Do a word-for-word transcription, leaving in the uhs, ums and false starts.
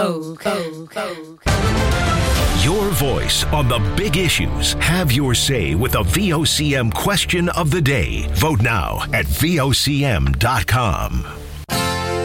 Your voice on the big issues. Have your say with the V O C M question of the day. Vote now at V O C M dot com.